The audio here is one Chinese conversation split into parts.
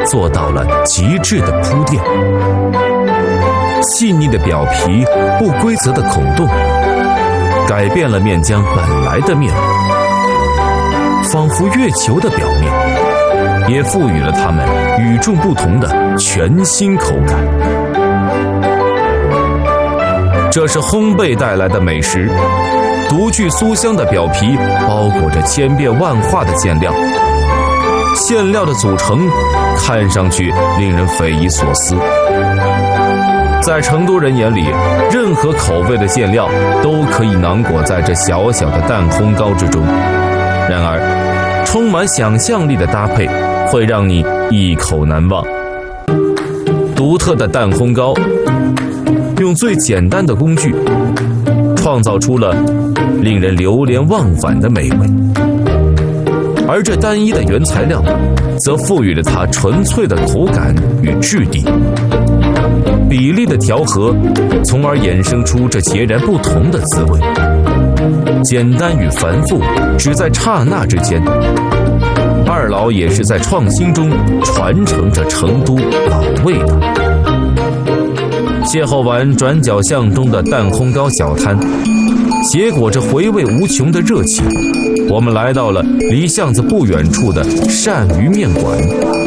做到了极致的铺垫。细腻的表皮，不规则的孔洞，改变了面浆本来的面目，仿佛月球的表面，也赋予了它们与众不同的全新口感。这是烘焙带来的美食，独具酥香的表皮包裹着千变万化的馅料，馅料的组成看上去令人匪夷所思。在成都人眼里，任何口味的馅料都可以囊裹在这小小的蛋烘糕之中。然而，充满想象力的搭配会让你一口难忘。独特的蛋烘糕，用最简单的工具，创造出了令人流连忘返的美味。而这单一的原材料，则赋予了它纯粹的口感与质地。比例的调和，从而衍生出这截然不同的滋味。简单与繁复，只在刹那之间。二老也是在创新中传承着成都老味道。邂逅完转角巷中的蛋烘糕小摊，携裹着回味无穷的热情，我们来到了离巷子不远处的鳝鱼面馆。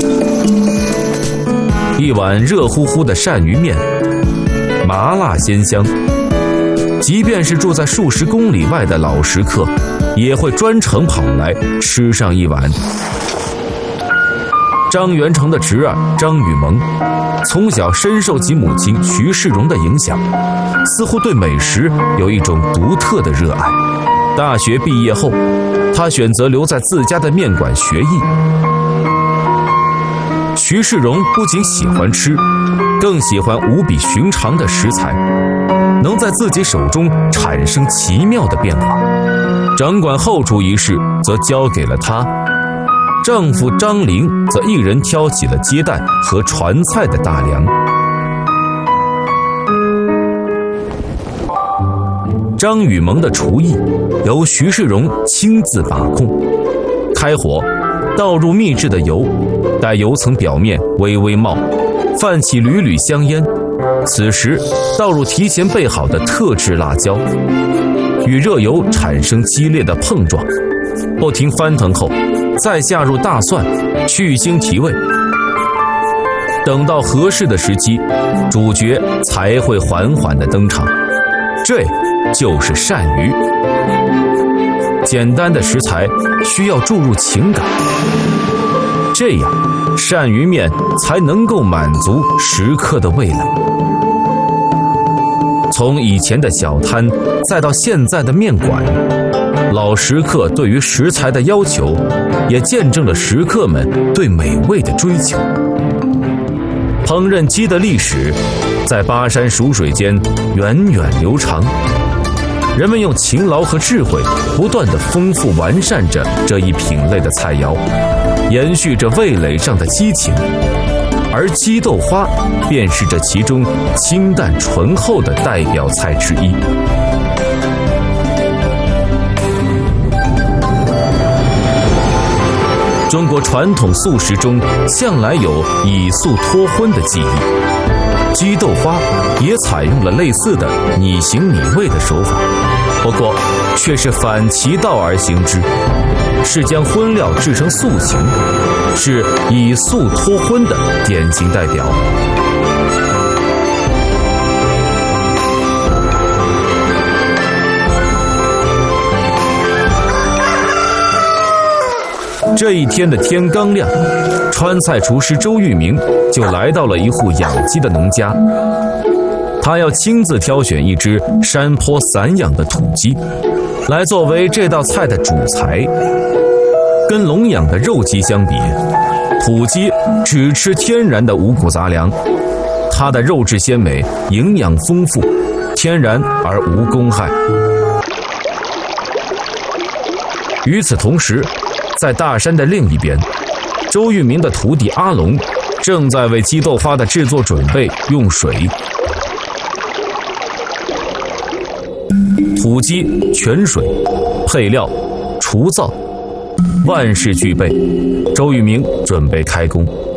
一碗热乎乎的鳝鱼面，麻辣鲜香，即便是住在数十公里外的老食客，也会专程跑来吃上一碗。张元成的侄儿张雨萌，从小深受其母亲徐世荣的影响，似乎对美食有一种独特的热爱。大学毕业后，他选择留在自家的面馆学艺。徐世荣不仅喜欢吃，更喜欢无比寻常的食材，能在自己手中产生奇妙的变化。掌管后厨一事则交给了她，丈夫张玲则一人挑起了接待和传菜的大梁。张雨萌的厨艺由徐世荣亲自把控，开火，倒入秘制的油，待油层表面微微冒，泛起缕缕香烟。此时倒入提前备好的特制辣椒，与热油产生激烈的碰撞，不停翻腾后，再下入大蒜，去腥提味。等到合适的时机，主角才会缓缓地登场。这就是鳝鱼。简单的食材需要注入情感，这样鳝鱼面才能够满足食客的味蕾。从以前的小摊再到现在的面馆，老食客对于食材的要求，也见证了食客们对美味的追求。烹饪鸡的历史在巴山蜀水间源远流长，人们用勤劳和智慧不断地丰富完善着这一品类的菜肴，延续着味蕾上的激情。而鸡豆花便是这其中清淡醇厚的代表菜之一。中国传统素食中向来有以素脱荤的技艺，鸡豆花也采用了类似的你行你味的手法，不过却是反其道而行之，是将荤料制成素形，是以素脱荤的典型代表。这一天的天刚亮，川菜厨师周玉明就来到了一户养鸡的农家。他要亲自挑选一只山坡散养的土鸡，来作为这道菜的主材。跟笼养的肉鸡相比，土鸡只吃天然的五谷杂粮，它的肉质鲜美，营养丰富，天然而无公害。与此同时，在大山的另一边，周玉明的徒弟阿龙正在为鸡豆花的制作准备用水。土鸡、泉水、配料、除皂，万事俱备，周玉明准备开工。